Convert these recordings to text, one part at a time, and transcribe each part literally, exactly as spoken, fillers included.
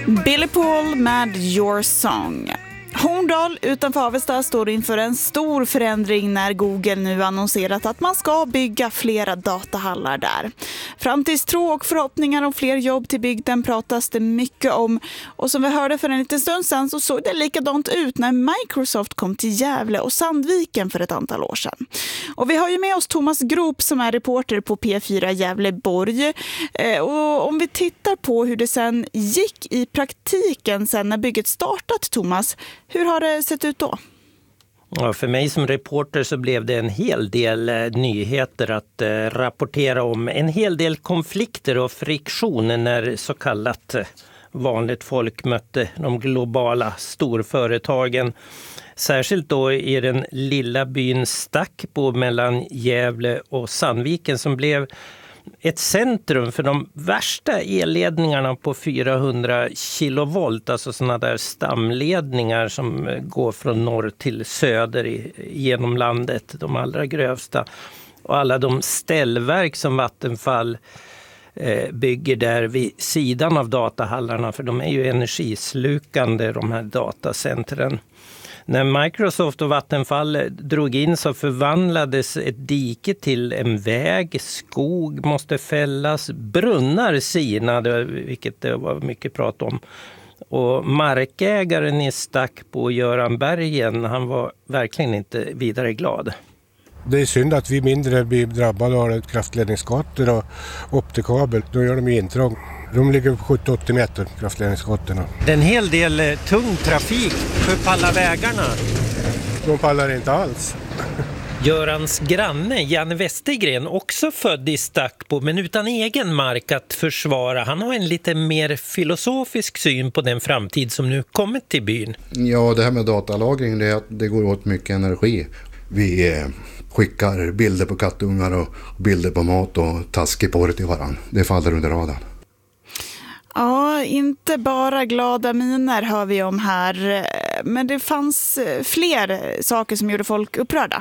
Billy Paul med Your Song. Horndal utanför Avesta står inför en stor förändring när Google nu annonserat att man ska bygga flera datahallar där. Framtidstro och förhoppningar om fler jobb till bygden pratas det mycket om. Och som vi hörde för en liten stund sedan så såg det likadant ut när Microsoft kom till Gävle och Sandviken för ett antal år sedan. Och vi har ju med oss Thomas Grop som är reporter på P fyra Gävleborg. Eh, och om vi tittar på hur det sen gick i praktiken sen när bygget startat, Thomas, hur har det sett ut då? Ja, för mig som reporter så blev det en hel del eh, nyheter att eh, rapportera om. En hel del konflikter och friktioner när så kallat eh, vanligt folk mötte de globala storföretagen. Särskilt då i den lilla byn Stackbo mellan Gävle och Sandviken som blev ett centrum för de värsta elledningarna på fyrahundra kilovolt, alltså sådana där stamledningar som går från norr till söder i, genom landet, de allra grövsta. Och alla de ställverk som Vattenfall eh, bygger där vid sidan av datahallarna, för de är ju energislukande de här datacentren. När Microsoft och Vattenfall drog in så förvandlades ett dike till en väg, skog måste fällas, brunnar sinade, vilket det var mycket prat om. Och markägaren i Stackbo, Göran Bergen, han var verkligen inte vidare glad. Det är synd att vi mindre blir drabbade av kraftledningsgator och optikabel. Då gör de intrång. De ligger på sjuttio till åttio meter, kraftledningsgatorna. Det är en hel del eh, tung trafik för alla vägarna. De pallar inte alls. Görans granne Janne Westergren, också född i Stackbo men utan egen mark att försvara. Han har en lite mer filosofisk syn på den framtid som nu kommit till byn. Ja, det här med datalagring, det, det går åt mycket energi. Vi eh, skickar bilder på kattungar och bilder på mat och taskiporr till varandra. Det faller under radarn. Ja, inte bara glada miner hör vi om här, men det fanns fler saker som gjorde folk upprörda.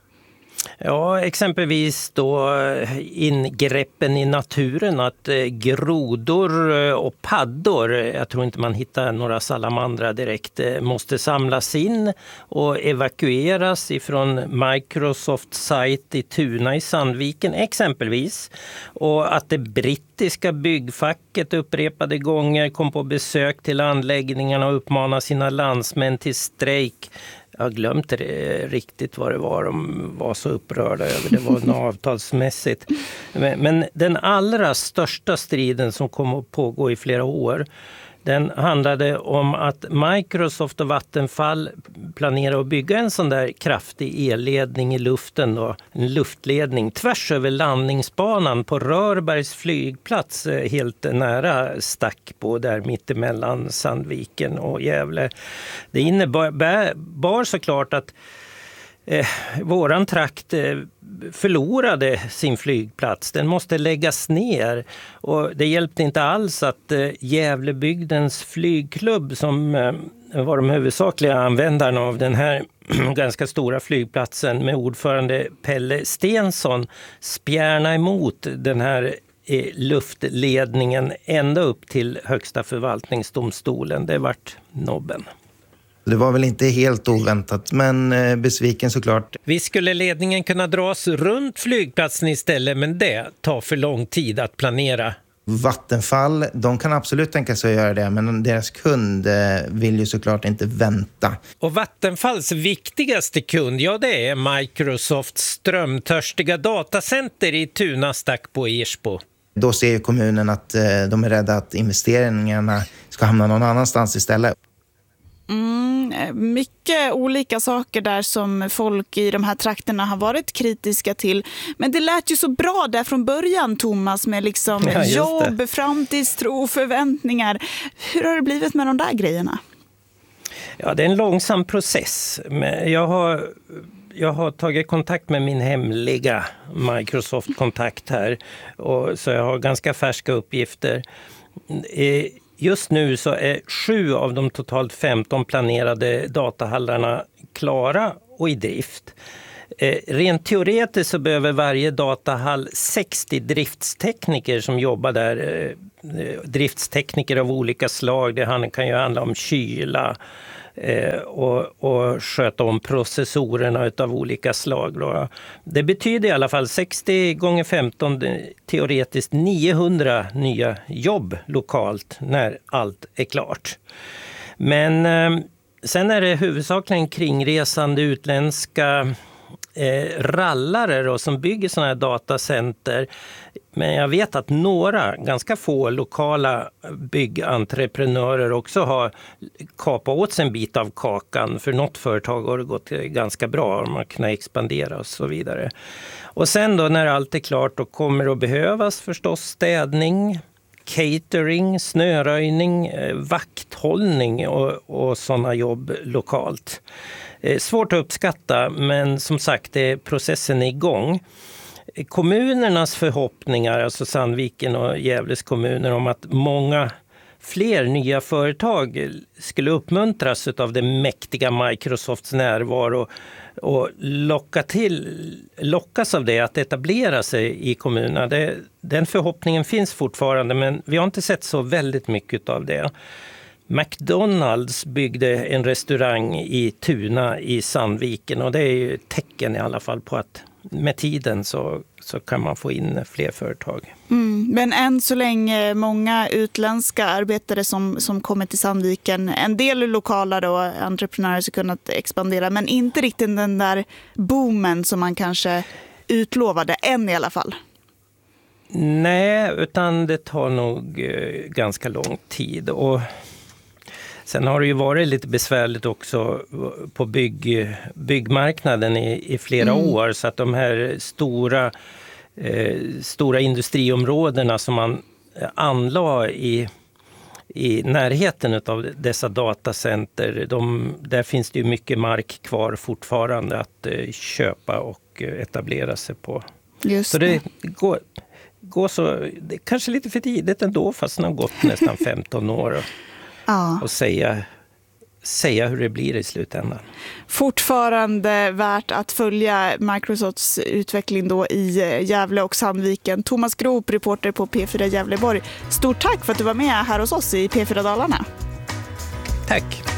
Ja, exempelvis då ingreppen i naturen, att grodor och paddor, jag tror inte man hittar några salamandra direkt, måste samlas in och evakueras ifrån Microsoft site i Tuna i Sandviken exempelvis. Och att det brittiska byggfacket upprepade gånger kom på besök till anläggningarna och uppmanade sina landsmän till strejk. Jag har glömt riktigt vad det var de var så upprörda över. Det var något avtalsmässigt. Men den allra största striden som kom att pågå i flera år, den handlade om att Microsoft och Vattenfall planerar att bygga en sån där kraftig elledning i luften, då, en luftledning tvärs över landningsbanan på Rörbergs flygplats helt nära Stackbo, där mittemellan Sandviken och Gävle. Det innebar såklart att Eh, våran trakt eh, förlorade sin flygplats. Den måste läggas ner. Och det hjälpte inte alls att eh, Gävlebygdens flygklubb, som eh, var de huvudsakliga användarna av den här ganska stora flygplatsen med ordförande Pelle Stensson, spjärna emot den här eh, luftledningen ända upp till Högsta förvaltningsdomstolen. Det vart nobben. Det var väl inte helt oväntat, men besviken såklart. Vi skulle ledningen kunna dras runt flygplatsen istället, men det tar för lång tid att planera. Vattenfall, de kan absolut tänka sig att göra det, men deras kund vill ju såklart inte vänta. Och Vattenfalls viktigaste kund, ja det är Microsofts strömtörstiga datacenter i Tuna, Stackbo, Ersbo. Då ser ju kommunen att de är rädda att investeringarna ska hamna någon annanstans istället. Mm, mycket olika saker där som folk i de här trakterna har varit kritiska till. Men det lät ju så bra där från början, Thomas, med liksom ja, jobb, framtidstro, förväntningar. Hur har det blivit med de där grejerna? Ja, det är en långsam process. Jag har, jag har tagit kontakt med min hemliga Microsoft-kontakt här, och så jag har ganska färska uppgifter. Just nu så är sju av de totalt femton planerade datahallarna klara och i drift. Eh, rent teoretiskt så behöver varje datahall sextio driftstekniker som jobbar där. Eh, driftstekniker av olika slag. Det kan ju handla om kyla eh, och, och sköta om processorerna av olika slag. Då. Det betyder i alla fall sextio gånger femton, teoretiskt niohundra nya jobb lokalt när allt är klart. Men eh, sen är det huvudsakligen kringresande utländska eh, rallare då, som bygger sådana här datacenter. Men jag vet att några, ganska få lokala byggentreprenörer också har kapat åt sig en bit av kakan. För något företag har det gått ganska bra, man kan expandera och så vidare. Och sen då när allt är klart, då kommer det att behövas förstås städning, catering, snöröjning, vakthållning och, och sådana jobb lokalt. Svårt att uppskatta, men som sagt, det, processen är igång. Kommunernas förhoppningar, alltså Sandviken och Gävles kommuner, om att många fler nya företag skulle uppmuntras av det mäktiga Microsofts närvaro och locka till, lockas av det att etablera sig i kommunerna. Det, den förhoppningen finns fortfarande, men vi har inte sett så väldigt mycket av det. McDonalds byggde en restaurang i Tuna i Sandviken och det är ju ett tecken i alla fall på att med tiden så, så kan man få in fler företag. Mm, men än så länge många utländska arbetare som, som kommer till Sandviken, en del lokala då, entreprenörer som kunnat expandera, men inte riktigt den där boomen som man kanske utlovade, än i alla fall. Nej, utan det tar nog eh, ganska lång tid. Och sen har det ju varit lite besvärligt också på bygg, byggmarknaden i, i flera mm. år. Så att de här stora, eh, stora industriområdena som man anlade i, i närheten av dessa datacenter, de, där finns det ju mycket mark kvar fortfarande att eh, köpa och etablera sig på. Just så det går, går så, det är kanske lite för tidigt ändå, fast det har gått nästan femton år. Ja. Och säga, säga hur det blir i slutändan. Fortfarande värt att följa Microsofts utveckling då i Gävle och Sandviken. Thomas Grop, reporter på P fyra Gävleborg. Stort tack för att du var med här hos oss i P fyra Dalarna. Tack.